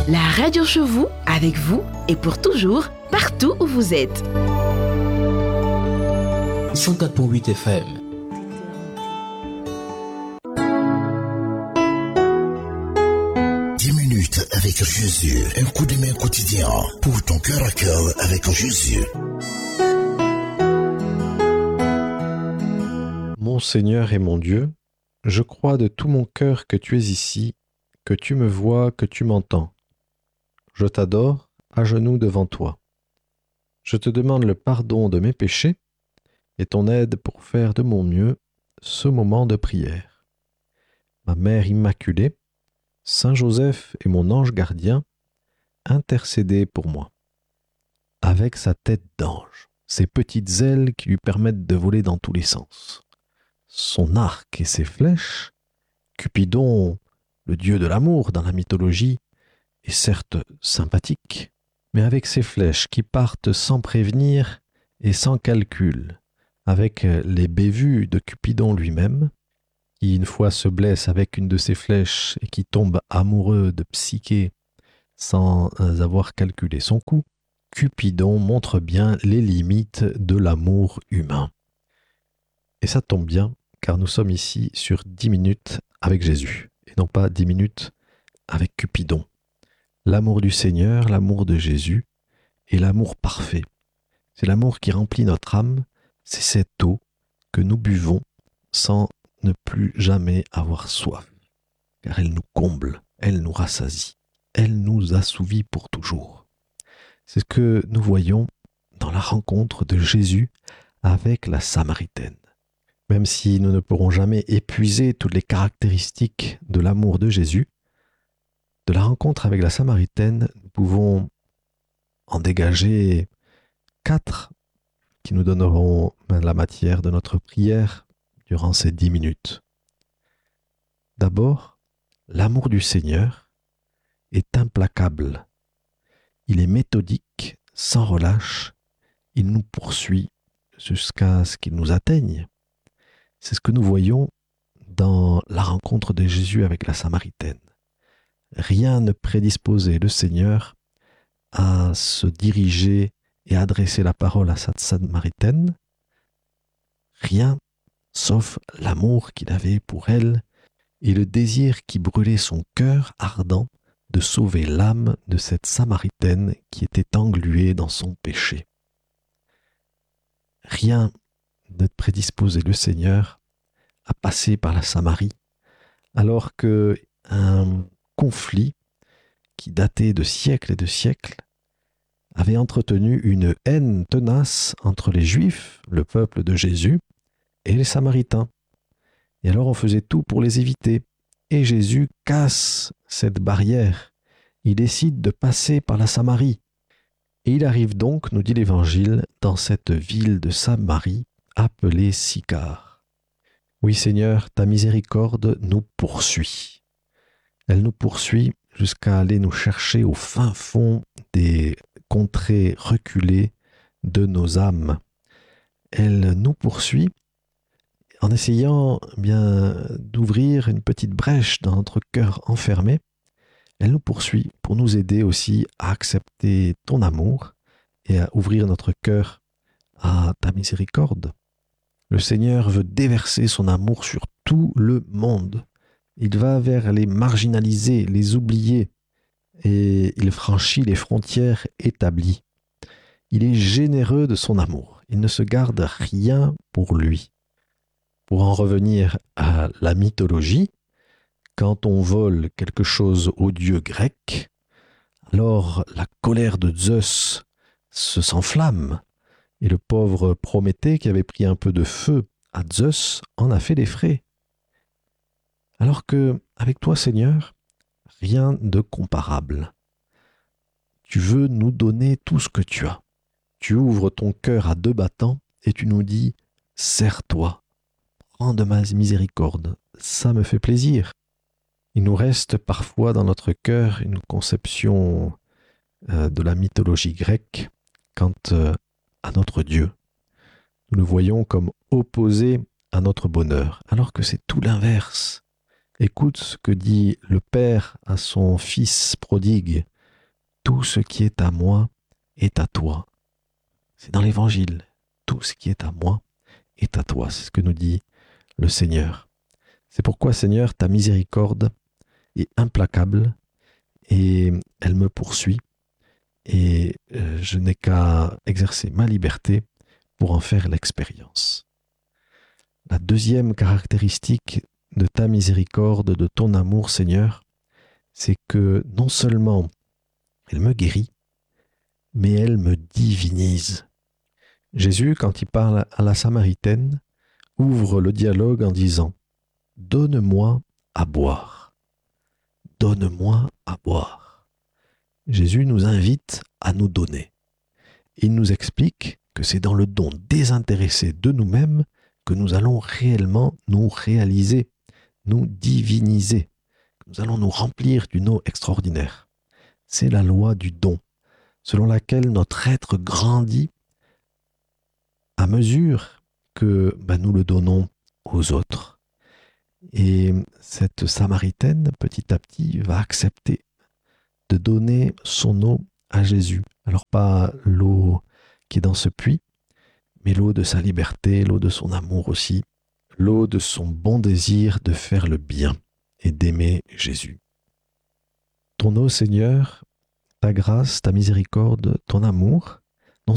La radio chez vous, avec vous et pour toujours, partout où vous êtes. 104.8 FM. Avec Jésus, un coup de main quotidien pour ton cœur à cœur avec Jésus. Mon Seigneur et mon Dieu, je crois de tout mon cœur que tu es ici, que tu me vois, que tu m'entends. Je t'adore, à genoux devant toi. Je te demande le pardon de mes péchés et ton aide pour faire de mon mieux ce moment de prière. Ma Mère Immaculée, Saint Joseph et mon ange gardien, intercédez pour moi. Avec sa tête d'ange, ses petites ailes qui lui permettent de voler dans tous les sens, son arc et ses flèches, Cupidon, le dieu de l'amour dans la mythologie, est certes sympathique, mais avec ses flèches qui partent sans prévenir et sans calcul, avec les bévues de Cupidon lui-même, qui une fois se blesse avec une de ses flèches et qui tombe amoureux de Psyché sans avoir calculé son coup, Cupidon montre bien les limites de l'amour humain. Et ça tombe bien, car nous sommes ici sur 10 minutes avec Jésus, et non pas 10 minutes avec Cupidon. L'amour du Seigneur, l'amour de Jésus, est l'amour parfait. C'est l'amour qui remplit notre âme, c'est cette eau que nous buvons sans ne plus jamais avoir soif, car elle nous comble, elle nous rassasie, elle nous assouvit pour toujours. C'est ce que nous voyons dans la rencontre de Jésus avec la Samaritaine. Même si nous ne pourrons jamais épuiser toutes les caractéristiques de l'amour de Jésus, de la rencontre avec la Samaritaine, nous pouvons en dégager 4 qui nous donneront la matière de notre prière durant ces 10 minutes. D'abord, l'amour du Seigneur est implacable. Il est méthodique, sans relâche. Il nous poursuit jusqu'à ce qu'il nous atteigne. C'est ce que nous voyons dans la rencontre de Jésus avec la Samaritaine. Rien ne prédisposait le Seigneur à se diriger et adresser la parole à cette Samaritaine. Rien sauf l'amour qu'il avait pour elle et le désir qui brûlait son cœur ardent de sauver l'âme de cette Samaritaine qui était engluée dans son péché. Rien ne prédisposait le Seigneur à passer par la Samarie, alors qu'un conflit qui datait de siècles et de siècles avait entretenu une haine tenace entre les Juifs, le peuple de Jésus, et les Samaritains. Et alors on faisait tout pour les éviter. Et Jésus casse cette barrière. Il décide de passer par la Samarie. Et il arrive donc, nous dit l'Évangile, dans cette ville de Samarie, appelée Sychar. Oui Seigneur, ta miséricorde nous poursuit. Elle nous poursuit jusqu'à aller nous chercher au fin fond des contrées reculées de nos âmes. Elle nous poursuit en essayant d'ouvrir une petite brèche dans notre cœur enfermé. Elle nous poursuit pour nous aider aussi à accepter ton amour et à ouvrir notre cœur à ta miséricorde. Le Seigneur veut déverser son amour sur tout le monde. Il va vers les marginalisés, les oubliés, et il franchit les frontières établies. Il est généreux de son amour. Il ne se garde rien pour lui. Pour en revenir à la mythologie, quand on vole quelque chose aux dieux grecs, alors la colère de Zeus s'enflamme, et le pauvre Prométhée qui avait pris un peu de feu à Zeus en a fait les frais. Alors que, avec toi Seigneur, rien de comparable. Tu veux nous donner tout ce que tu as. Tu ouvres ton cœur à 2 battants et tu nous dis « Serre-toi ». Prends de ma miséricorde, ça me fait plaisir. Il nous reste parfois dans notre cœur une conception de la mythologie grecque quant à notre Dieu. Nous le voyons comme opposé à notre bonheur, alors que c'est tout l'inverse. Écoute ce que dit le Père à son Fils prodigue tout ce qui est à moi est à toi. C'est dans l'Évangile. Tout ce qui est à moi est à toi. C'est ce que nous dit le Seigneur. C'est pourquoi, Seigneur, ta miséricorde est implacable et elle me poursuit. Et je n'ai qu'à exercer ma liberté pour en faire l'expérience. La deuxième caractéristique de ta miséricorde, de ton amour, Seigneur, c'est que non seulement elle me guérit, mais elle me divinise. Jésus, quand il parle à la Samaritaine, ouvre le dialogue en disant « Donne-moi à boire. Donne-moi à boire. » Jésus nous invite à nous donner. Il nous explique que c'est dans le don désintéressé de nous-mêmes que nous allons réellement nous réaliser, nous diviniser. Nous allons nous remplir d'une eau extraordinaire. C'est la loi du don, selon laquelle notre être grandit à mesure que nous le donnons aux autres. Et cette Samaritaine, petit à petit, va accepter de donner son eau à Jésus. Alors pas l'eau qui est dans ce puits, mais l'eau de sa liberté, l'eau de son amour aussi, l'eau de son bon désir de faire le bien et d'aimer Jésus. Ton eau, Seigneur, ta grâce, ta miséricorde, ton amour,